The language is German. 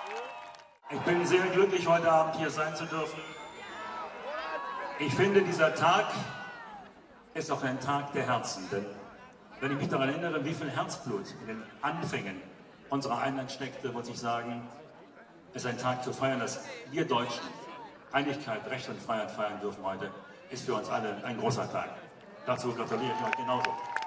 Ich bin sehr glücklich, heute Abend hier sein zu dürfen. Ich finde, dieser Tag ist auch ein Tag der Herzen. Denn wenn ich mich daran erinnere, wie viel Herzblut in den Anfängen unserer Einheit steckte, muss ich sagen, es ist ein Tag zu feiern, dass wir Deutschen Einigkeit, Recht und Freiheit feiern dürfen heute, ist für uns alle ein großer Tag. Dazu gratuliere ich euch genauso.